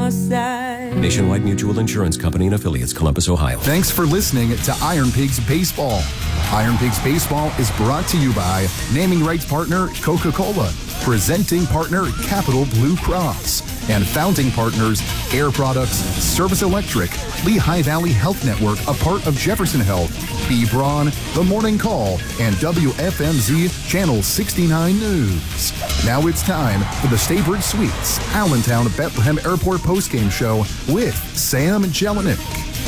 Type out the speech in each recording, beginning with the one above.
your side. Nationwide Mutual Insurance Company and affiliates, Columbus, Ohio. Thanks for listening to Iron Pigs Baseball. Iron Pigs Baseball is brought to you by naming rights partner Coca-Cola, presenting partner Capital Blue Cross, and founding partners Air Products, Service Electric, Lehigh Valley Health Network, a part of Jefferson Health, B. Braun, The Morning Call, and WFMZ Channel 69 News. Now it's time for the Staybird Suites Allentown Bethlehem Airport postgame show with Sam Jelinek.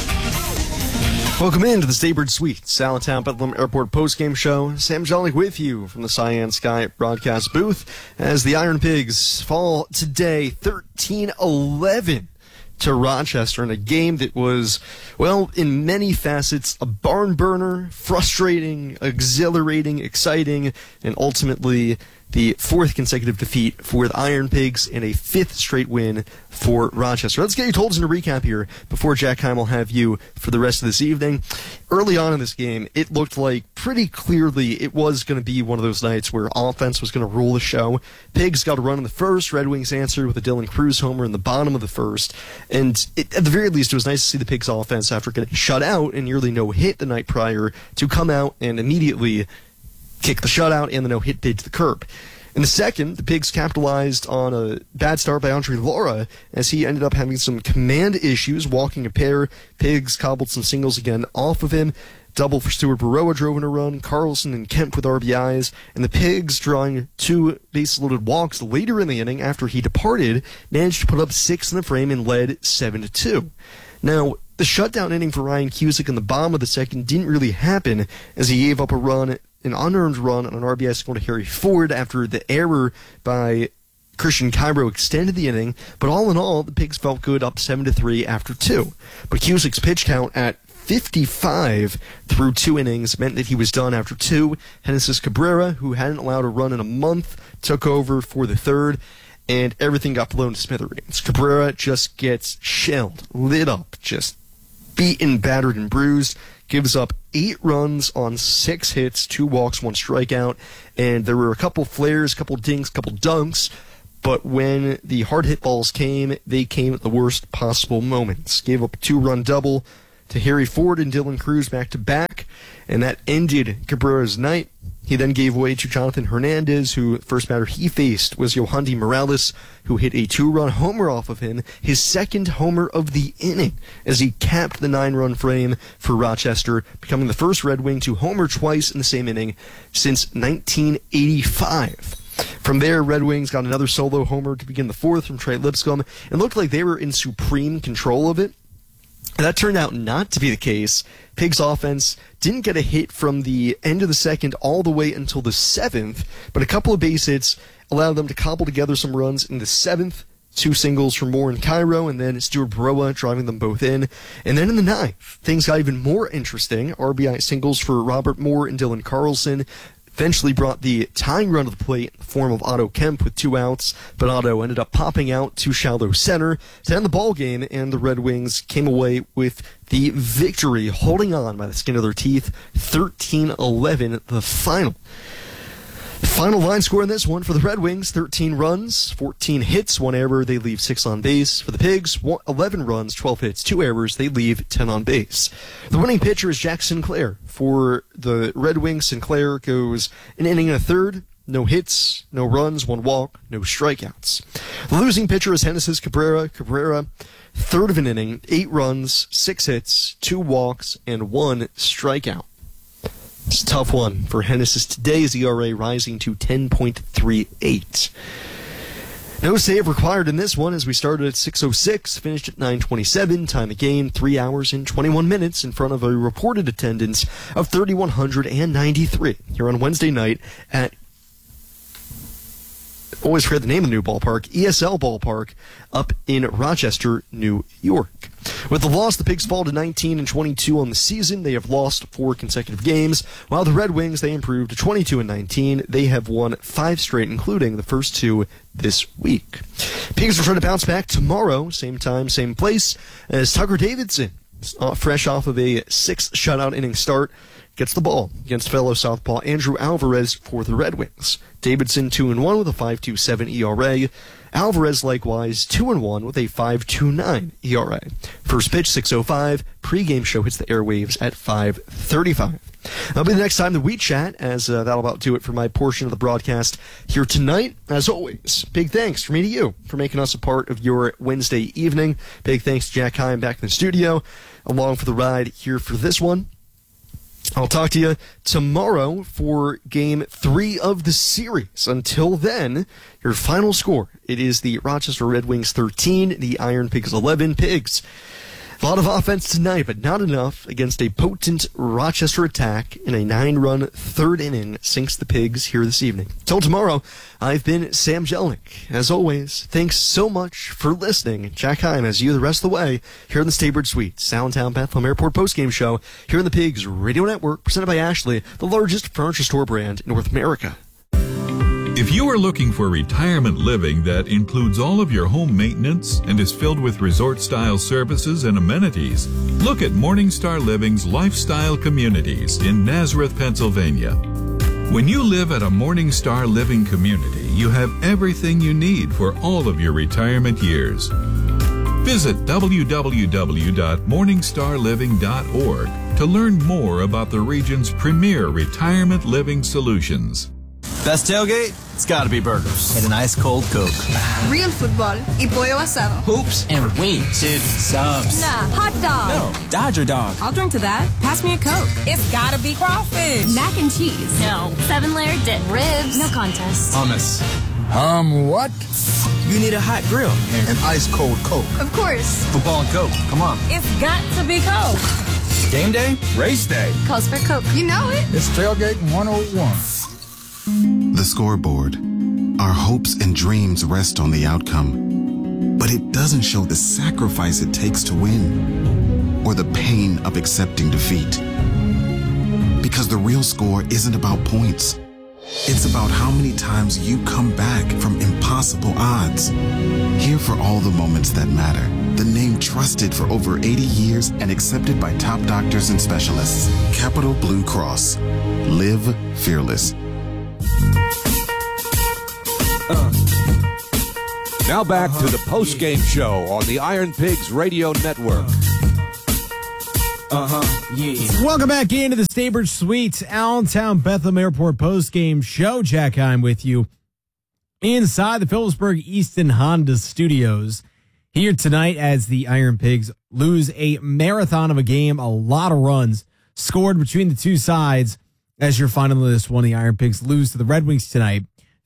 Welcome into the Staybird Suites Allentown Bethlehem Airport postgame show. Sam Jelinek with you from the Cyan Sky broadcast booth as the Iron Pigs fall today 13-11 to Rochester in a game that was, well, in many facets, a barn burner, frustrating, exhilarating, exciting, and ultimately the fourth consecutive defeat for the Iron Pigs and a fifth straight win for Rochester. Let's get your totals in a recap here before Jack Heim will have you for the rest of this evening. Early on in this game, it looked like pretty clearly it was going to be one of those nights where offense was going to rule the show. Pigs got a run in the first. Red Wings answered with a Dylan Cruz homer in the bottom of the first. And at the very least, it was nice to see the Pigs offense, after getting shut out and nearly no hit the night prior, to come out and immediately kick the shutout and the no-hit bid to the curb. In the second, the Pigs capitalized on a bad start by Andre Laura as he ended up having some command issues, walking a pair. Pigs cobbled some singles again off of him. Double for Stuart Baroa drove in a run, Carlson and Kemp with RBIs, and the Pigs, drawing two base-loaded walks later in the inning after he departed, managed to put up 6 in the frame and led 7-2. Now, the shutdown inning for Ryan Cusick in the bottom of the second didn't really happen as he gave up an unearned run on an RBI single to Harry Ford after the error by Christian Cairo extended the inning, but all in all, the Pigs felt good, up 7-3 after 2. But Cusick's pitch count at 55 through 2 innings meant that he was done after 2. Genesis Cabrera, who hadn't allowed a run in a month, took over for the third, and everything got blown to smithereens. Cabrera just gets shelled, lit up, just beaten, battered, and bruised. Gives up 8 runs on 6 hits, 2 walks, 1 strikeout, and there were a couple flares, a couple dings, a couple dunks, but when the hard hit balls came, they came at the worst possible moments. Gave up a 2-run double to Harry Ford and Dylan Cruz back-to-back, and that ended Cabrera's night. He then gave way to Jonathan Hernandez, who first batter he faced was Yohandy Morales, who hit a 2-run homer off of him, his second homer of the inning, as he capped the 9-run frame for Rochester, becoming the first Red Wing to homer twice in the same inning since 1985. From there, Red Wings got another solo homer to begin the fourth from Trey Lipscomb, and looked like they were in supreme control of it. That turned out not to be the case. Pigs offense didn't get a hit from the end of the second all the way until the 7th, but a couple of base hits allowed them to cobble together some runs in the 7th, 2 singles from Moore and Cairo, and then Stuart Baroa driving them both in. And then in the 9th, things got even more interesting. RBI singles for Robert Moore and Dylan Carlson eventually brought the tying run to the plate in the form of Otto Kemp with 2 outs, but Otto ended up popping out to shallow center to end the ball game, and the Red Wings came away with the victory, holding on by the skin of their teeth, 13-11, the final. The final line score in this one for the Red Wings, 13 runs, 14 hits, 1 error. They leave 6 on base. For the Pigs, 11 runs, 12 hits, 2 errors. They leave 10 on base. The winning pitcher is Jack Sinclair. For the Red Wings, Sinclair goes an inning and a third, no hits, no runs, 1 walk, no strikeouts. The losing pitcher is Genesis Cabrera. Cabrera, third of an inning, 8 runs, 6 hits, 2 walks, and 1 strikeout. It's a tough one for Genesis today, as ERA rising to 10.38. No save required in this one, as we started at 6:06, finished at 9:27. Time of game, 3 hours and 21 minutes in front of a reported attendance of 3,193 here on Wednesday night at, always forget the name of the new ballpark, ESL Ballpark, up in Rochester, New York. With the loss, the Pigs fall to 19-22 on the season. They have lost 4 consecutive games, while the Red Wings, they improved to 22-19. They have won 5 straight, including the first 2 this week. Pigs will try to bounce back tomorrow, same time, same place, as Tucker Davidson, fresh off of a 6th shutout inning start, gets the ball against fellow southpaw Andrew Alvarez for the Red Wings. Davidson 2-1 with a 5.27 ERA. Alvarez likewise 2-1 with a 5.29 ERA. First pitch 6:05. Pre-game show hits the airwaves at 5:35. That'll be the next time that we chat, as that'll about do it for my portion of the broadcast here tonight. As always, big thanks from me to you for making us a part of your Wednesday evening. Big thanks to Jack Heim back in the studio, along for the ride here for this one. I'll talk to you tomorrow for Game 3 of the series. Until then, your final score. It is the Rochester Red Wings 13, the Iron Pigs 11. Pigs, a lot of offense tonight, but not enough against a potent Rochester attack in a 9-run third inning sinks the Pigs here this evening. Till tomorrow, I've been Sam Jelnick. As always, thanks so much for listening. Jack Heim has you the rest of the way here in the Staybridge Suites, Allentown Bethlehem Airport postgame show here in the Pigs Radio Network, presented by Ashley, the largest furniture store brand in North America. If you are looking for retirement living that includes all of your home maintenance and is filled with resort-style services and amenities, look at Morningstar Living's Lifestyle Communities in Nazareth, Pennsylvania. When you live at a Morningstar Living community, you have everything you need for all of your retirement years. Visit www.morningstarliving.org to learn more about the region's premier retirement living solutions. Best tailgate? It's gotta be burgers. And an ice cold Coke. Real football y pollo asado. Hoops and wings. Dude, subs. Nah, hot dog. No, Dodger dog. I'll drink to that. Pass me a Coke. It's gotta be crawfish. Mac and cheese. No. 7-layer dip. Ribs. No contest. Hummus. What? You need a hot grill. And an ice cold Coke. Of course. Football and Coke. Come on. It's got to be Coke. Game day? Race day. Calls for Coke. You know it. It's Tailgate 101. The scoreboard. Our hopes and dreams rest on the outcome, but it doesn't show the sacrifice it takes to win or the pain of accepting defeat. Because the real score isn't about points. It's about how many times you come back from impossible odds. Here for all the moments that matter. The name trusted for over 80 years and accepted by top doctors and specialists. Capital Blue Cross. Live fearless. Now back to the post-game show on the Iron Pigs Radio Network. Welcome back into the Staybridge Suites, Allentown Bethlehem Airport post-game show. Jack Heim with you inside the Phillipsburg Easton Honda Studios. Here tonight as the Iron Pigs lose a marathon of a game, a lot of runs scored between the two sides. As your final list, one, the Iron Pigs lose to the Red Wings tonight,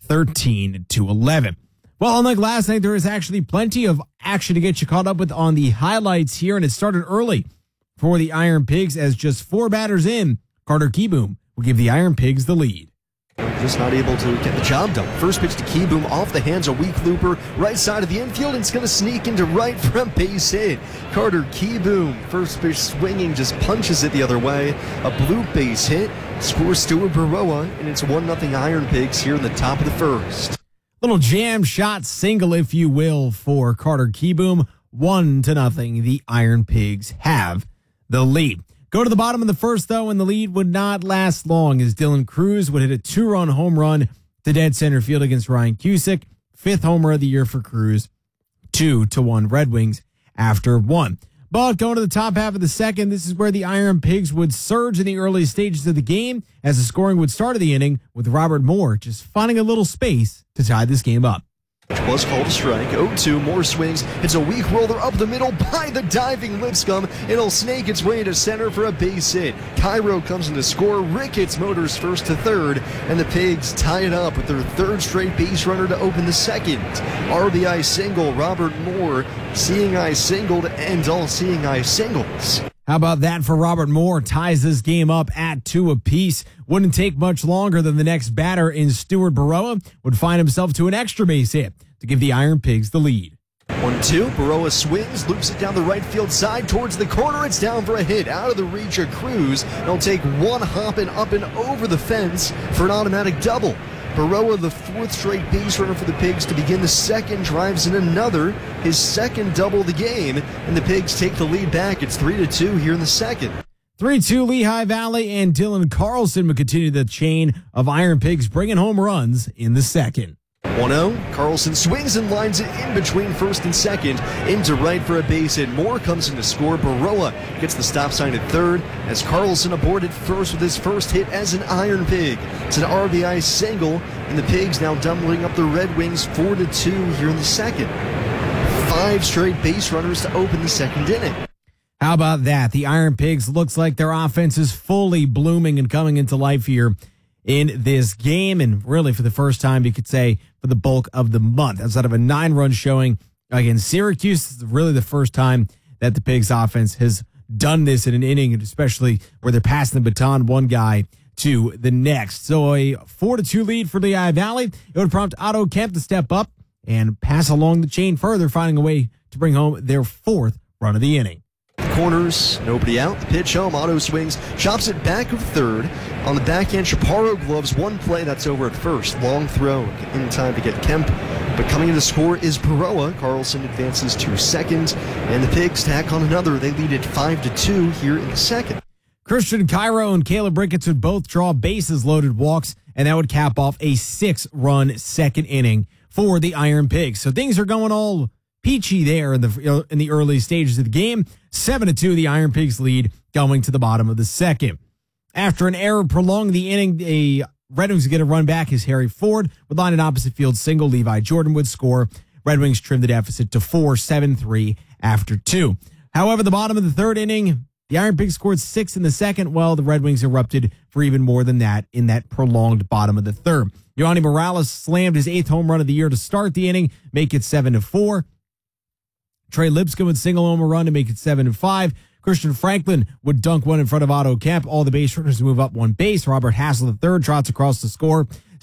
13-11. Well, unlike last night, there is actually plenty of action to get you caught up with on the highlights here, and it started early for the Iron Pigs as just 4 batters in, Carter Kieboom will give the Iron Pigs the lead. Just not able to get the job done. First pitch to Kieboom, off the hands, a weak looper, right side of the infield, and it's going to sneak into right for a base hit. Carter Kieboom, first pitch swinging, just punches it the other way. A blue base hit, scores Stuart Baroa, and it's 1-0 Iron Pigs here in the top of the first. Little jam shot single, if you will, for Carter Kieboom. 1-0. The Iron Pigs have the lead. Go to the bottom of the first, though, and the lead would not last long as Dylan Cruz would hit a 2-run home run to dead center field against Ryan Cusick. 5th homer of the year for Cruz. 2-1 Red Wings after 1. But going to the top half of the second, this is where the Iron Pigs would surge in the early stages of the game as the scoring would start of the inning with Robert Moore just finding a little space to tie this game up. Was called a strike. 0-2, Moore swings. It's a weak roller up the middle by the diving Lipscomb. It'll snake its way to center for a base hit. Cairo comes in to score. Ricketts motors first to third, and the Pigs tie it up with their 3rd straight base runner to open the second. RBI single, Robert Moore. Seeing eye singled and all seeing eye singles. How about that for Robert Moore? Ties this game up at 2 apiece. Wouldn't take much longer than the next batter in Stuart Baroa would find himself to an extra base hit to give the Iron Pigs the lead. 1-2, Baroa swings, loops it down the right field side towards the corner. It's down for a hit out of the reach of Cruz. It'll take one hop and up and over the fence for an automatic double. Baroa, the 4th straight base runner for the Pigs to begin the second, drives in another, his 2nd double of the game, and the Pigs take the lead back. It's 3-2 here in the second. 3-2 Lehigh Valley and Dylan Carlson will continue the chain of Iron Pigs bringing home runs in the second. 1-0. Carlson swings and lines it in between first and second into right for a base hit. Moore comes in to score. Baroa gets the stop sign at third as Carlson aborted first with his first hit as an Iron Pig. It's an RBI single, and the Pigs now doubling up the Red Wings 4-2 here in the second. 5 straight base runners to open the second inning. How about that? The Iron Pigs looks like their offense is fully blooming and coming into life here in this game, and really for the first time, you could say, for the bulk of the month. Outside of a 9-run showing against Syracuse, it's really the first time that the Pigs offense has done this in an inning, and especially where they're passing the baton one guy to the next. So a 4-2 lead for Lehigh Valley. It would prompt Otto Kemp to step up and pass along the chain further, finding a way to bring home their 4th run of the inning. Corners, nobody out. The pitch home. Otto swings, chops it back of third. On the backhand, Chaparro gloves one play. That's over at first. Long throw in time to get Kemp. But coming in to score is Baroa. Carlson advances to second, and the Pigs tack on another. They lead it 5-2 here in the second. Christian Cairo and Caleb Ricketts would both draw bases loaded walks, and that would cap off a 6-run second inning for the Iron Pigs. So things are going all peachy there in the early stages of the game. 7-2, the Iron Pigs lead going to the bottom of the second. After an error prolonged the inning, the Red Wings get a run back as Harry Ford would line an opposite field single. Levi Jordan would score. Red Wings trim the deficit to 4, 7-3 after 2. However, the bottom of the third inning, the Iron Pigs scored 6 in the second, while the Red Wings erupted for even more than that in that prolonged bottom of the third. Yohanny Morales slammed his 8th home run of the year to start the inning, make it 7-4. Trey Lipscomb would single home a run to make it 7-5. Christian Franklin would dunk one in front of Otto Kemp. All the base runners move up one base. Robert Hassel III trots across the score,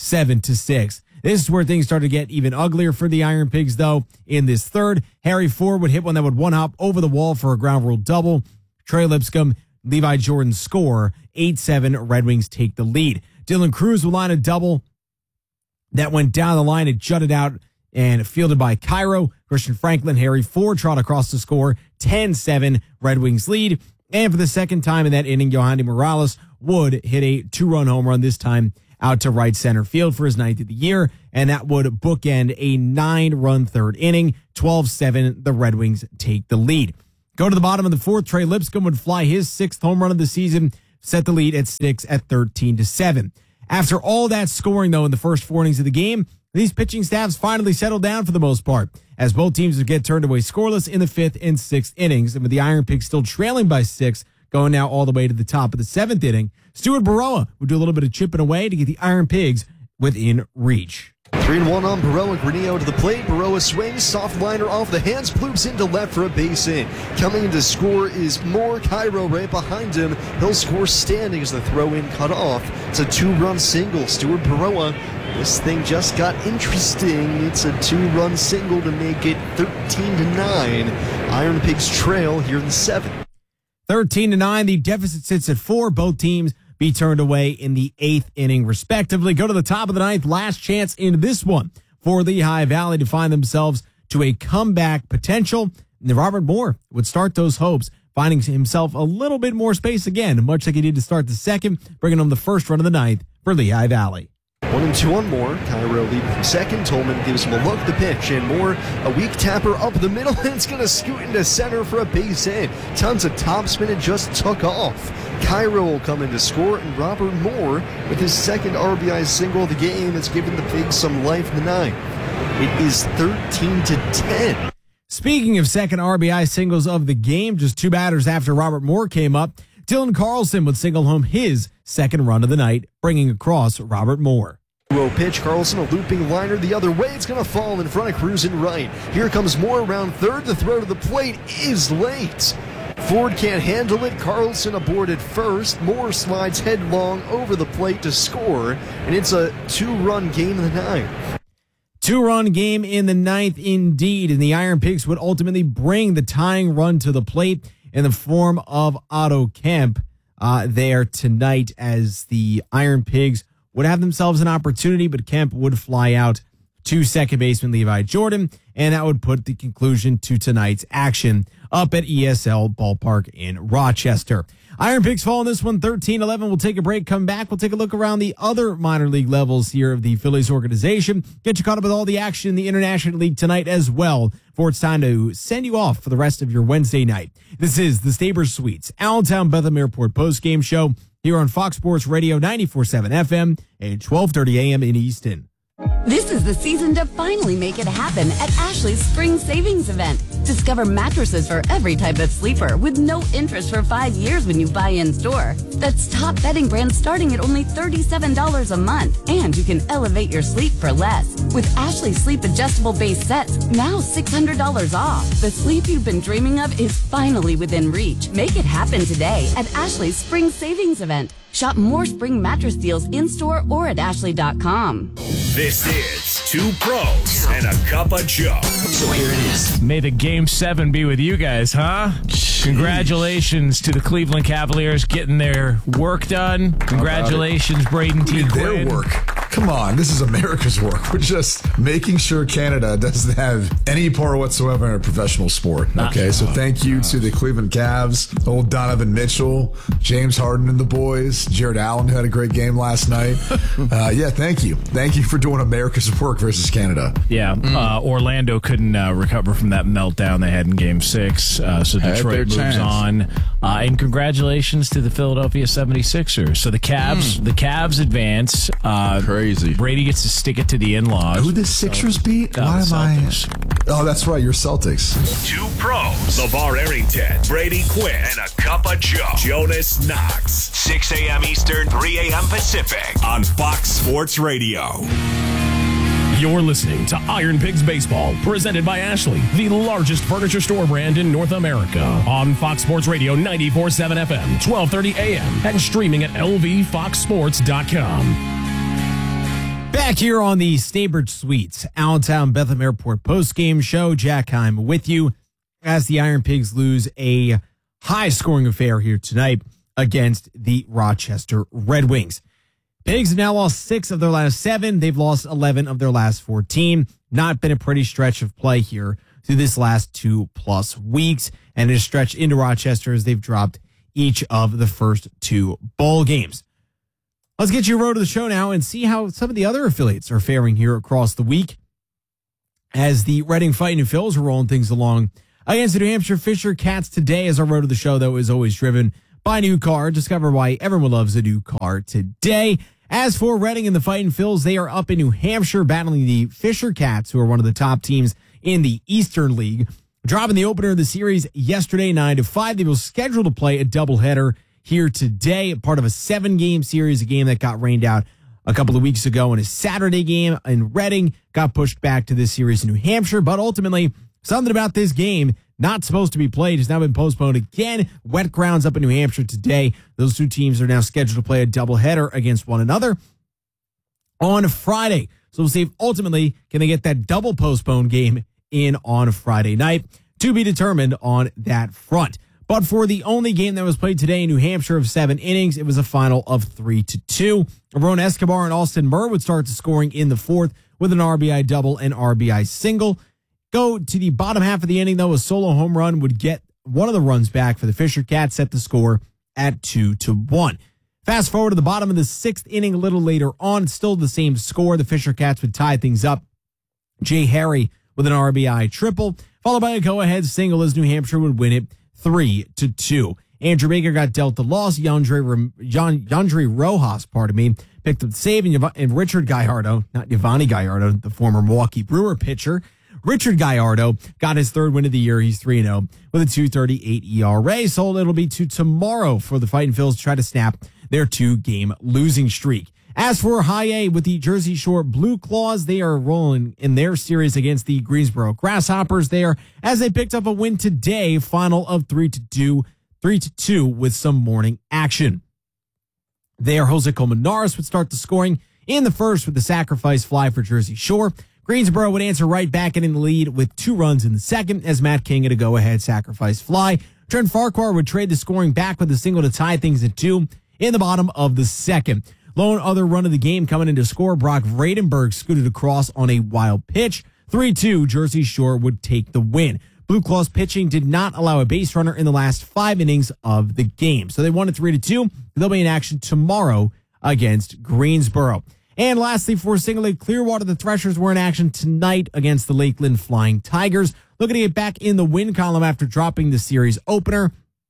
7-6. This is where things started to get even uglier for the Iron Pigs, though. In this third, Harry Ford would hit one that would one-hop over the wall for a ground rule double. Trey Lipscomb, Levi Jordan score, 8-7. Red Wings take the lead. Dylan Cruz would line a double that went down the line. It jutted out and fielded by Cairo. Christian Franklin, Harry Ford trot across the score, 10-7. Red Wings lead. And for the second time in that inning, Yohanny Morales would hit a 2-run home run, this time out to right center field for his 9th of the year, and that would bookend a 9-run third inning. 12-7, the Red Wings take the lead. Go to the bottom of the fourth, Trey Lipscomb would fly his 6th home run of the season, set the lead at 6 at 13-7. After all that scoring, though, in the first 4 innings of the game, these pitching staffs finally settled down for the most part, as both teams would get turned away scoreless in the 5th and 6th innings, and with the Iron Pigs still trailing by 6, going now all the way to the top of the 7th inning, Stuart Baroa would do a little bit of chipping away to get the Iron Pigs within reach. 3-1 on Baroa. Granillo to the plate. Baroa swings, soft liner off the hands, ploops into left for a base hit. Coming in to score is Moore. Cairo right behind him. He'll score standing as the throw-in cut off. It's a 2-run single. Stuart Baroa. This thing just got interesting. It's a 2-run single to make it 13-9. Iron Pigs trail here in the 7th. 13-9. The deficit sits at 4. Both teams be turned away in the 8th inning, respectively. Go to the top of the 9th. Last chance in this one for Lehigh Valley to find themselves to a comeback potential. And Robert Moore would start those hopes, finding himself a little bit more space again, much like he did to start the second, bringing home the 1st run of the 9th for Lehigh Valley. 1-2 on Moore. Cairo leading from second. Tolman gives him a look at the pitch, and Moore, a weak tapper up the middle, and it's going to scoot into center for a base hit. Tons of topspin, and just took off. Cairo will come in to score, and Robert Moore, with his 2nd RBI single of the game, has given the Pigs some life in the 9th. It is 13-10. Speaking of 2nd RBI singles of the game, just 2 batters after Robert Moore came up, Dylan Carlson would single home his 2nd run of the night, bringing across Robert Moore. Low pitch, Carlson, a looping liner the other way. It's going to fall in front of Cruz and right. Here comes Moore around third. The throw to the plate is late. Ford can't handle it. Carlson aboard at first. Moore slides headlong over the plate to score, and it's a 2-run game in the 9th. 2-run game in the 9th indeed, and the Iron Pigs would ultimately bring the tying run to the plate in the form of Otto Kemp there tonight, as the Iron Pigs would have themselves an opportunity, but Kemp would fly out to second baseman Levi Jordan, and that would put the conclusion to tonight's action up at ESL Ballpark in Rochester. Iron Pigs fall in this one 13-11. We'll take a break, come back. We'll take a look around the other minor league levels here of the Phillies organization. Get you caught up with all the action in the International League tonight as well, for it's time to send you off for the rest of your Wednesday night. This is the Stabers Suites Allentown Bethlehem Airport postgame show here on Fox Sports Radio 94.7 FM and 12:30 a.m. in Easton. This is the season to finally make it happen at Ashley's Spring Savings Event. Discover mattresses for every type of sleeper with no interest for 5 years when you buy in-store. That's top bedding brands starting at only $37 a month. And you can elevate your sleep for less. With Ashley's Sleep Adjustable Base Sets, now $600 off. The sleep you've been dreaming of is finally within reach. Make it happen today at Ashley's Spring Savings Event. Shop more spring mattress deals in-store or at ashley.com. This is Two Pros and a Cup of Joe. So here it is. May the Game 7 be with you guys, huh? Jeez. Congratulations to the Cleveland Cavaliers getting their work done. Congratulations, Braden T. Quinn. Their work. Come on, this is America's work. We're just making sure Canada doesn't have any part whatsoever in a professional sport. Okay, so thank you to the Cleveland Cavs, old Donovan Mitchell, James Harden and the boys, Jared Allen, who had a great game last night. Yeah, thank you. Thank you for doing America's work versus Canada. Yeah, Orlando couldn't recover from that meltdown they had in Game 6, so Detroit moves on. And congratulations to the Philadelphia 76ers. So the Cavs advance. Crazy. Brady gets to stick it to the in-laws. Who the Sixers beat? Why am I? Oh, that's right. You're Celtics. Two Pros. LeVar Arrington, Brady Quinn, and a Cup of Joe. Jonas Knox. 6 a.m. Eastern, 3 a.m. Pacific on Fox Sports Radio. You're listening to Iron Pigs Baseball, presented by Ashley, the largest furniture store brand in North America. On Fox Sports Radio 94.7 FM, 12:30 a.m. and streaming at lvfoxsports.com. Back here on the Stabers Suites Allentown Bethlehem Airport postgame show. Jack Heim with you as the Iron Pigs lose a high-scoring affair here tonight against the Rochester Red Wings. Pigs have now lost 6 of their last 7. They've lost 11 of their last 14. Not been a pretty stretch of play here through this last 2+ weeks, and a stretch into Rochester as they've dropped each of the first 2 bowl games. Let's get you a road to the show now and see how some of the other affiliates are faring here across the week as the Reading Fighting Phils are rolling things along against the New Hampshire Fisher Cats today. As our road to the show, though, is always driven by a new car. Discover why everyone loves a new car today. As for Reading and the Fighting Phils, they are up in New Hampshire battling the Fisher Cats, who are one of the top teams in the Eastern League. Dropping the opener of the series yesterday, 9-5. They will schedule to play a doubleheader here today, part of a 7-game series, a game that got rained out a couple of weeks ago, and a Saturday game in Reading got pushed back to this series in New Hampshire. But ultimately, something about this game not supposed to be played has now been postponed again. Wet grounds up in New Hampshire today. Those 2 teams are now scheduled to play a doubleheader against one another on Friday. So we'll see if ultimately can they get that double postponed game in on Friday night. To be determined on that front. But for the only game that was played today in New Hampshire of 7 innings, it was a final of 3-2. Aaron Escobar and Austin Murr would start the scoring in the 4th with an RBI double and RBI single. Go to the bottom half of the inning, though, a solo home run would get one of the runs back for the Fisher Cats, set the score at 2-1. Fast forward to the bottom of the 6th inning a little later on, still the same score. The Fisher Cats would tie things up. Jay Harry with an RBI triple, followed by a go-ahead single as New Hampshire would win it 3-2. Andrew Baker got dealt the loss. Yandri Rojas, picked up the save, and Richard Gallardo, not Yvonne Gallardo, the former Milwaukee Brewer pitcher, Richard Gallardo got his 3rd win of the year. He's 3-0 with a 2.38 ERA. So it'll be to tomorrow for the Fighting Phils to try to snap their 2-game losing streak. As for High A with the Jersey Shore Blue Claws, they are rolling in their series against the Greensboro Grasshoppers there as they picked up a win today, final of 3-2 with some morning action. There, Jose Colmenares would start the scoring in the 1st with the sacrifice fly for Jersey Shore. Greensboro would answer right back in the lead with 2 runs in the 2nd as Matt King had a go-ahead sacrifice fly. Trent Farquhar would trade the scoring back with a single to tie things at 2 in the bottom of the 2nd. Lone other run of the game coming into score, Brock Vredenberg scooted across on a wild pitch. 3-2, Jersey Shore would take the win. Blue Claws pitching did not allow a base runner in the last 5 innings of the game. So they won it 3-2. They'll be in action tomorrow against Greensboro. And lastly, for Single A Clearwater, the Threshers were in action tonight against the Lakeland Flying Tigers. Looking to get back in the win column after dropping the series opener.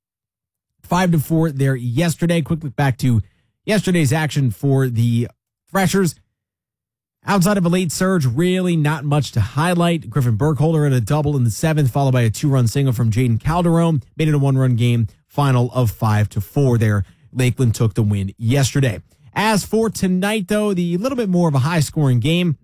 5-4 there yesterday. Quick look back to yesterday's action for the Threshers. Outside of a late surge, really not much to highlight. Griffin Burkholder had a double in the 7th, followed by a 2-run single from Jaden Calderon. Made it a 1-run game, final of 5-4 there. Lakeland took the win yesterday. As for tonight, though, the little bit more of a high-scoring game,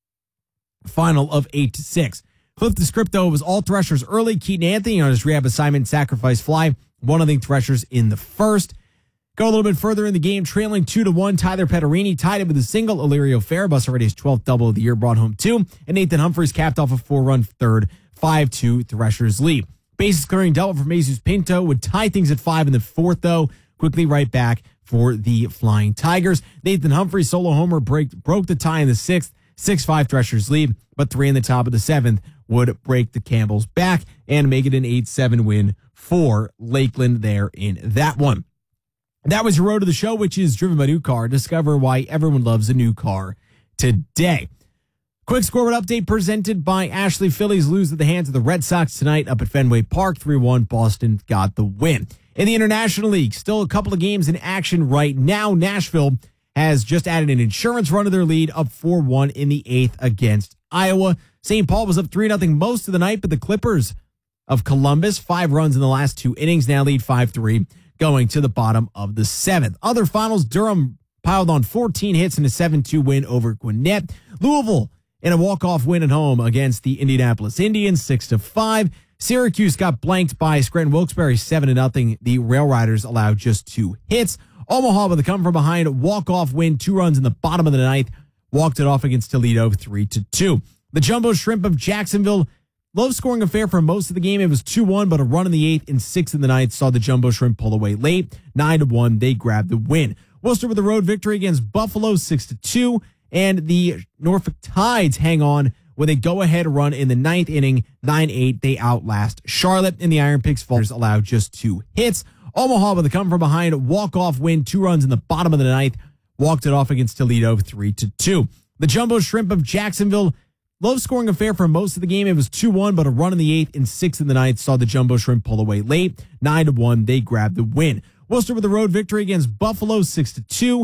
final of 8-6. Flip the script, though, it was all Threshers early. Keaton Anthony on his rehab assignment, sacrifice fly. 1-0 Threshers in the first. Go a little bit further in the game, trailing 2-1. Tyler Petterini tied it with a single. Illyrio Farabus, already his 12th double of the year, brought home 2. And Nathan Humphreys capped off a 4-run third, 5-2 Threshers lead. Bases clearing double from Jesus Pinto would tie things at 5 in the 4th, though. Quickly right back for the Flying Tigers. Nathan Humphreys' solo homer broke the tie in the 6th. 6-5 Threshers lead, but 3 in the top of the 7th would break the Campbells back and make it an 8-7 win for Lakeland there in that one. That was your road to the show, which is driven by New Car. Discover why everyone loves a new car today. Quick scoreboard update presented by Ashley. Phillies lose at the hands of the Red Sox tonight up at Fenway Park. 3-1. Boston got the win. In the International League, still a couple of games in action right now. Nashville has just added an insurance run to their lead, up 4-1 in the 8th against Iowa. St. Paul was up 3-0 most of the night, but the Clippers of Columbus, 5 runs in the last 2 innings, now lead 5-3. Going to the bottom of the 7th. Other finals, Durham piled on 14 hits in a 7-2 win over Gwinnett. Louisville in a walk-off win at home against the Indianapolis Indians, 6-5. Syracuse got blanked by Scranton Wilkes-Barre, 7-0. The Rail Riders allowed just 2 hits. Omaha with a come-from-behind walk-off win, 2 runs in the bottom of the 9th. Walked it off against Toledo, 3-2. The Jumbo Shrimp of Jacksonville, low-scoring affair for most of the game. It was 2-1, but a run in the 8th and 6 in the 9th saw the Jumbo Shrimp pull away late. 9-1, they grabbed the win. Worcester with a road victory against Buffalo, 6-2. And the Norfolk Tides hang on with a go-ahead run in the 9th inning, 9-8. They outlast Charlotte, and the Iron Pigs Falls allowed just 2 hits. Omaha with a come-from-behind walk-off win, 2 runs in the bottom of the 9th. Walked it off against Toledo, 3-2. The Jumbo Shrimp of Jacksonville, low-scoring affair for most of the game. It was 2-1, but a run in the 8th and 6 in the 9th saw the Jumbo Shrimp pull away late. 9-1, they grabbed the win. Worcester with a road victory against Buffalo, 6-2.